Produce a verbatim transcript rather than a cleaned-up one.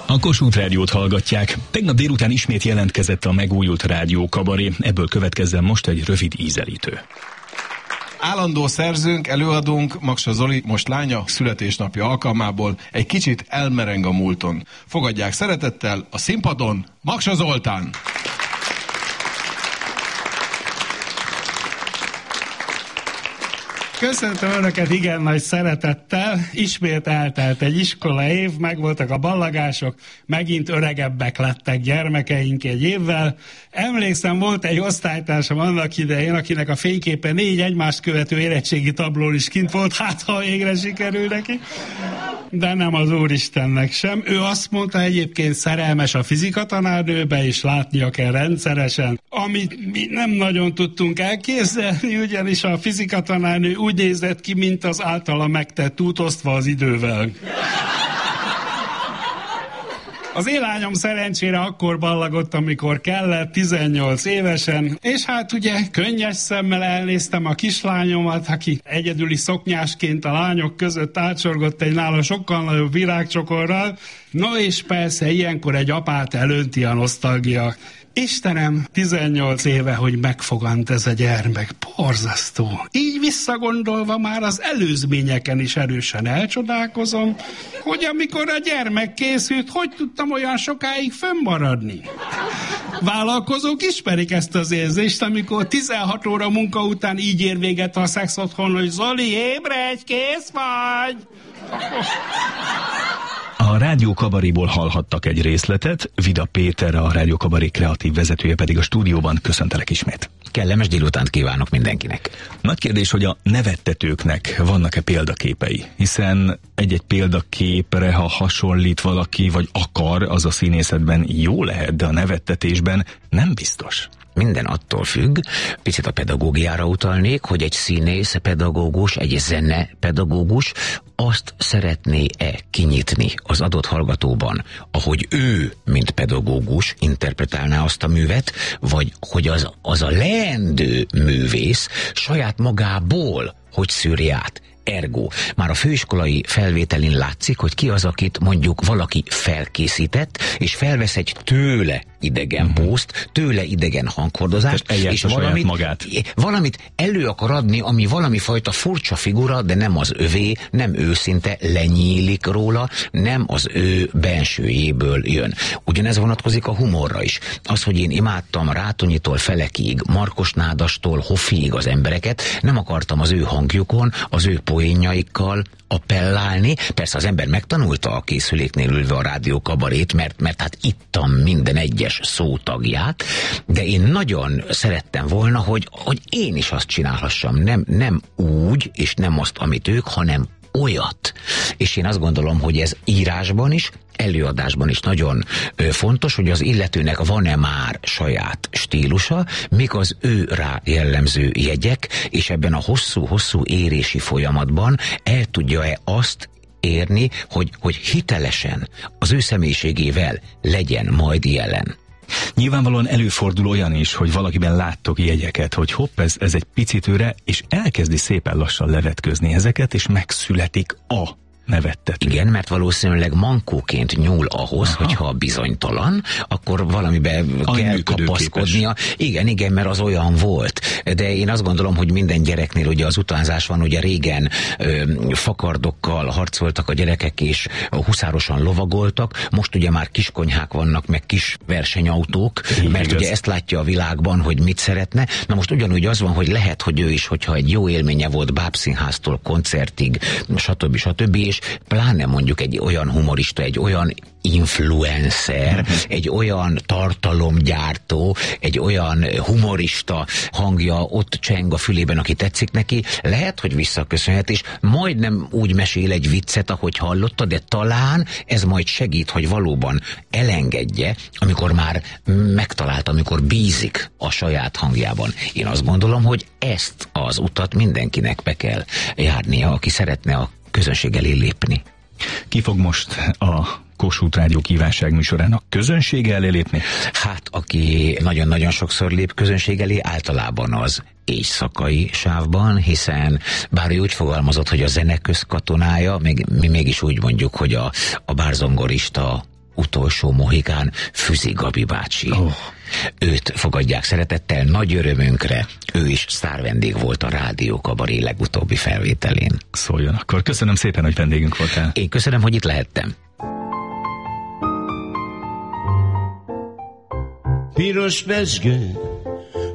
A Kossuth Rádiót hallgatják. Tegnap délután ismét jelentkezett a megújult Rádió Kabaré, ebből következzen most egy rövid ízelítő. Állandó szerzőnk, előadónk, Maksa Zoli, most lánya, születésnapja alkalmából egy kicsit elmereng a múlton. Fogadják szeretettel a színpadon Maksa Zoltán! Köszöntöm Önöket igen nagy szeretettel. Ismét eltelt egy iskola év, megvoltak a ballagások, megint öregebbek lettek gyermekeink egy évvel. Emlékszem, volt egy osztálytársam annak idején, akinek a fényképe négy egymást követő érettségi tablón is kint volt, hát ha végre sikerül neki. De nem az Úristennek sem. Ő azt mondta, egyébként szerelmes a fizikatanárnőbe, és látnia kell rendszeresen. Amit mi nem nagyon tudtunk elképzelni, ugyanis a fizikatanárnő úgy nézett ki, mint az általa megtett út, osztva az idővel. Az én lányom szerencsére akkor ballagott, amikor kellett, tizennyolc évesen, és hát ugye könnyes szemmel elnéztem a kislányomat, aki egyedüli szoknyásként a lányok között átsorgott egy nála sokkal nagyobb virágcsokorral. No és persze ilyenkor egy apát elönti a nosztalgia. Istenem, tizennyolc éve, hogy megfogant ez a gyermek. Borzasztó. Így visszagondolva már az előzményeken is erősen elcsodálkozom, hogy amikor a gyermek készült, hogy tudtam olyan sokáig fönnmaradni. Vállalkozók ismerik ezt az érzést, amikor tizenhat óra munka után így ér véget a szex otthon, hogy Zoli, ébredj, kész vagy! A Rádió Kabaréból hallhattak egy részletet, Vida Péter, a Rádió Kabaré kreatív vezetője pedig a stúdióban. Köszöntelek ismét. Kellemes délutánt kívánok mindenkinek. Nagy kérdés, hogy a nevettetőknek vannak-e példaképei, hiszen egy-egy példaképre, ha hasonlít valaki, vagy akar, az a színészetben jó lehet, de a nevettetésben nem biztos. Minden attól függ, picit a pedagógiára utalnék, hogy egy színész pedagógus, egy zene pedagógus azt szeretné-e kinyitni az adott hallgatóban, ahogy ő, mint pedagógus interpretálná azt a művet, vagy hogy az, az a leendő művész saját magából hogy szűri át. Ergo, már a főiskolai felvételin látszik, hogy ki az, akit mondjuk valaki felkészített, és felvesz egy tőle idegen uh-huh. pószt, tőle idegen hanghordozást, és valamit, magát. valamit elő akar adni, ami valami fajta furcsa figura, de nem az övé, nem őszinte, lenyílik róla, nem az ő bensőjéből jön. Ugyanez vonatkozik a humorra is. Az, hogy én imádtam Rátonyitól Felekig, Markos Nádastól Hoffiig az embereket, nem akartam az ő hangjukon, az ő poénjaikkal appellálni. Persze az ember megtanulta a készüléknél ülve a Rádió Kabarét, mert, mert hát ittam minden egyes szótagját, de én nagyon szerettem volna, hogy, hogy én is azt csinálhassam, nem, nem úgy, és nem azt, amit ők, hanem olyat. És én azt gondolom, hogy ez írásban is, előadásban is nagyon ö, fontos, hogy az illetőnek van-e már saját stílusa, mik az ő rá jellemző jegyek, és ebben a hosszú-hosszú érési folyamatban el tudja-e azt érni, hogy, hogy hitelesen az ő személyiségével legyen majd jelen. Nyilvánvalóan előfordul olyan is, hogy valakiben láttok jegyeket, hogy hopp, ez, ez egy picit őre, és elkezdi szépen lassan levetközni ezeket, és megszületik a nevettető. Igen, mert valószínűleg mankóként nyúl ahhoz, aha, hogyha bizonytalan, akkor valamibe kell kapaszkodnia. Igen, igen, mert az olyan volt. De én azt gondolom, hogy minden gyereknél ugye az utánzás van, ugye régen ö, fakardokkal harcoltak a gyerekek, és huszárosan lovagoltak, most ugye már kiskonyhák vannak, meg kis versenyautók, igen, mert igaz, ugye ezt látja a világban, hogy mit szeretne. Na most ugyanúgy az van, hogy lehet, hogy ő is, hogyha egy jó élménye volt bábszínháztól koncertig, stb. stb. És pláne mondjuk egy olyan humorista, egy olyan influencer, uh-huh. egy olyan tartalomgyártó, egy olyan humorista hangja ott cseng a fülében, aki tetszik neki, lehet, hogy visszaköszönhet, és majdnem úgy mesél egy viccet, ahogy hallotta, de talán ez majd segít, hogy valóban elengedje, amikor már megtalálta, amikor bízik a saját hangjában. Én azt gondolom, hogy ezt az utat mindenkinek be kell járnia, aki szeretne a közönség elé lépni. Ki fog most a Kossuth Rádió kívánság műsorának közönség elé lépni? Hát, aki nagyon-nagyon sokszor lép közönség elé, általában az éjszakai sávban, hiszen bár ő úgy fogalmazott, hogy a zene közkatonája, még, mi mégis úgy mondjuk, hogy a, a bárzongorista utolsó mohikán Füzi Gabi bácsi. Oh. Őt fogadják szeretettel, nagy örömünkre. Ő is sztárvendég volt a Rádió Kabaré legutóbbi felvételén. Szóljon akkor. Köszönöm szépen, hogy vendégünk voltál. Én köszönöm, hogy itt lehettem. Piros pezsgő